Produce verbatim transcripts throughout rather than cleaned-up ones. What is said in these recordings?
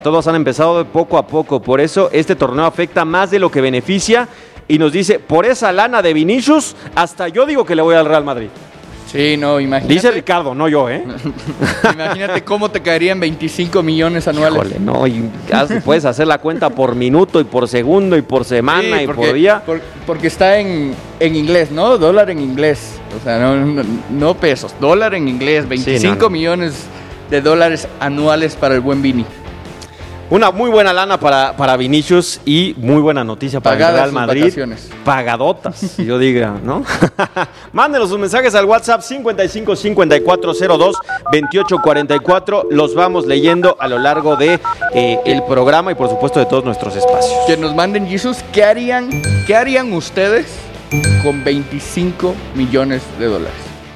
Todos han empezado de poco a poco, por eso este torneo afecta más de lo que beneficia y nos dice, por esa lana de Vinicius, hasta yo digo que le voy al Real Madrid. Sí, no, imagínate. Dice Ricardo, no yo, ¿eh? Imagínate cómo te caerían veinticinco millones anuales. Híjole, no, y puedes hacer la cuenta por minuto y por segundo y por semana sí, y porque, por día. Por, porque está en, en inglés, ¿no? Dólar en inglés. O sea, no, no, no pesos, dólar en inglés. veinticinco sí, no, no. millones de dólares anuales para el buen Vini. Una muy buena lana para, para Vinicius y muy buena noticia para Pagadas el Real Madrid. Vacaciones. Pagadotas, yo diga, ¿no? Mándenos sus mensajes al WhatsApp cincuenta y cinco cincuenta y cuatro cero dos veintiocho cuarenta y cuatro. Los vamos leyendo a lo largo de eh, el programa y por supuesto de todos nuestros espacios. Que nos manden, Jesús, ¿qué harían, qué harían ustedes con veinticinco millones de dólares?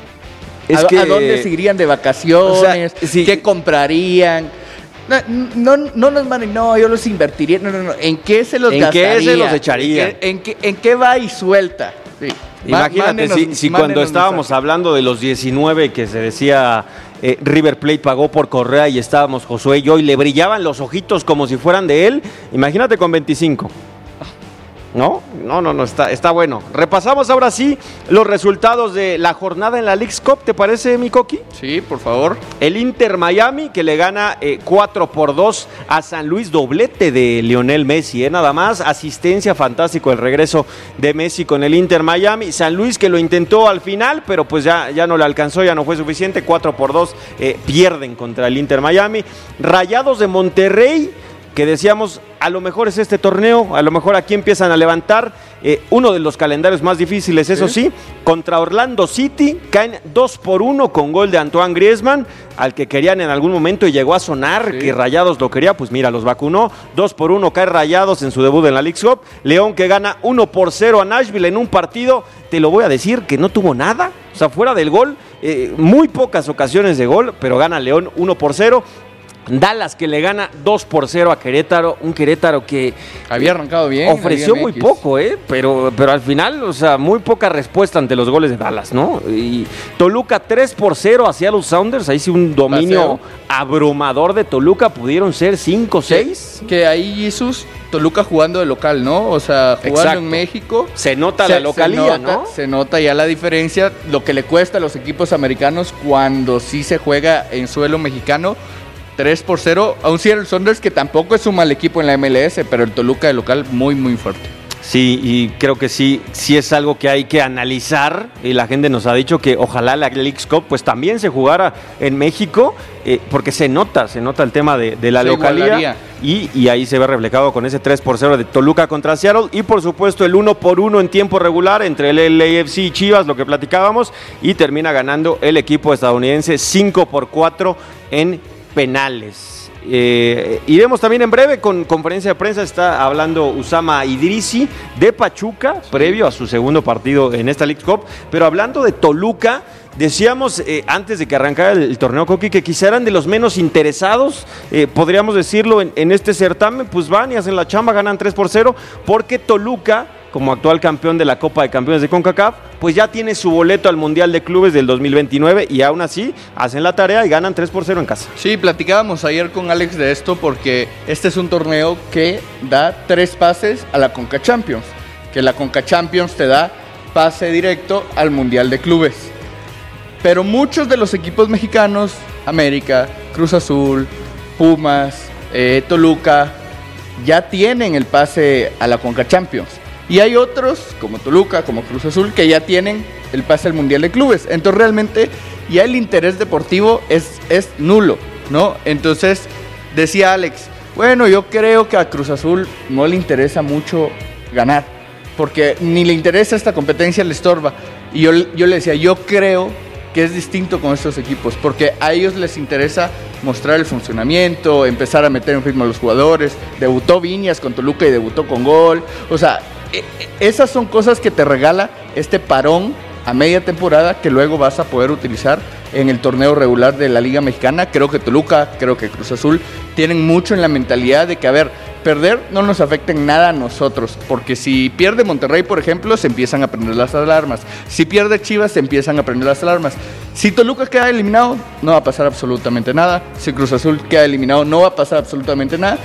Es ¿A, que, ¿A dónde se irían de vacaciones? O sea, sí. ¿Qué comprarían? No, no, no nos manden, no, yo los invertiría, no, no, no, ¿en qué se los ¿En gastaría? ¿En qué se los echaría? ¿En qué, en qué, en qué va y suelta? Sí. Imagínate, mándenos, si, si cuando estábamos mensaje. hablando de los diecinueve que se decía eh, River Plate pagó por Correa y estábamos Josué y yo y le brillaban los ojitos como si fueran de él, imagínate con veinticinco. ¿No? No, no, no, está, está bueno. Repasamos ahora sí los resultados de la jornada en la Leagues Cup, ¿te parece, mi Coqui? Sí, por favor. El Inter Miami, que le gana eh, cuatro por dos a San Luis, doblete de Lionel Messi, ¿eh? Nada más, asistencia fantástico el regreso de Messi con el Inter Miami. San Luis que lo intentó al final, pero pues ya, ya no le alcanzó, ya no fue suficiente, cuatro por dos eh, pierden contra el Inter Miami. Rayados de Monterrey, que decíamos, a lo mejor es este torneo, a lo mejor aquí empiezan a levantar eh, uno de los calendarios más difíciles, eso sí, sí contra Orlando City, caen dos por uno con gol de Antoine Griezmann, al que querían en algún momento y llegó a sonar sí. que Rayados lo quería, pues mira, los vacunó, dos por uno cae Rayados en su debut en la Leagues Cup, León que gana uno por cero a Nashville en un partido, te lo voy a decir, que no tuvo nada, o sea, fuera del gol, eh, muy pocas ocasiones de gol, pero gana León uno por cero, Dallas que le gana dos por cero a Querétaro, un Querétaro que había arrancado bien, ofreció muy poco, eh, pero, pero al final, o sea, muy poca respuesta ante los goles de Dallas, ¿no? Y Toluca tres por cero hacia los Sounders, ahí sí un dominio abrumador de Toluca, pudieron ser cinco seis. Que, que ahí Jesús, Toluca jugando de local, ¿no? O sea, jugando Exacto. en México. Se nota se, la localía, se nota, ¿no? Se nota ya la diferencia, lo que le cuesta a los equipos americanos cuando sí se juega en suelo mexicano. tres por cero, aún sí el Sounders que tampoco es un mal equipo en la M L S, pero el Toluca de local muy muy fuerte. Sí, y creo que sí, sí es algo que hay que analizar, y la gente nos ha dicho que ojalá la Leagues Cup pues también se jugara en México, eh, porque se nota, se nota el tema de, de la se localía, y, y ahí se ve reflejado con ese tres por cero de Toluca contra Seattle, y por supuesto el uno por uno en tiempo regular entre el L A F C y Chivas, lo que platicábamos, y termina ganando el equipo estadounidense cinco por cuatro en penales. Eh, iremos también en breve con conferencia de prensa, está hablando Usama Idrisi de Pachuca, sí. previo a su segundo partido en esta Leagues Cup, pero hablando de Toluca, decíamos eh, antes de que arrancara el, el torneo, Coqui, que quizá eran de los menos interesados, eh, podríamos decirlo, en, en este certamen, pues van y hacen la chamba, ganan tres por cero, porque Toluca, como actual campeón de la Copa de Campeones de CONCACAF, pues ya tiene su boleto al Mundial de Clubes del dos mil veintinueve y aún así hacen la tarea y ganan tres por cero en casa. Sí, platicábamos ayer con Alex de esto porque este es un torneo que da tres pases a la Conca Champions, que la Conca Champions te da pase directo al Mundial de Clubes. Pero muchos de los equipos mexicanos, América, Cruz Azul, Pumas, eh, Toluca, ya tienen el pase a la Conca Champions. Y hay otros, como Toluca, como Cruz Azul, que ya tienen el pase al Mundial de Clubes. Entonces realmente ya el interés deportivo es, es nulo, ¿no? Entonces decía Alex, bueno, yo creo que a Cruz Azul no le interesa mucho ganar, porque ni le interesa esta competencia, le estorba. Y yo, yo le decía, yo creo que es distinto con estos equipos, porque a ellos les interesa mostrar el funcionamiento, empezar a meter en ritmo a los jugadores. Debutó Viñas con Toluca y debutó con gol. O sea, esas son cosas que te regala este parón a media temporada que luego vas a poder utilizar en el torneo regular de la Liga Mexicana. Creo que Toluca, creo que Cruz Azul tienen mucho en la mentalidad de que, a ver, perder no nos afecta en nada a nosotros, porque si pierde Monterrey, por ejemplo, se empiezan a prender las alarmas. Si pierde Chivas, se empiezan a prender las alarmas. Si Toluca queda eliminado, no va a pasar absolutamente nada. Si Cruz Azul queda eliminado, no va a pasar absolutamente nada.